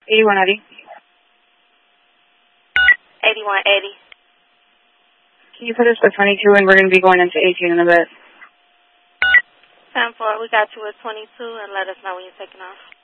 8180. 8180. Can you put us to 22, and we're going to be going into 18 in a bit. 10-4, we got you at 22, and let us know when you're taking off.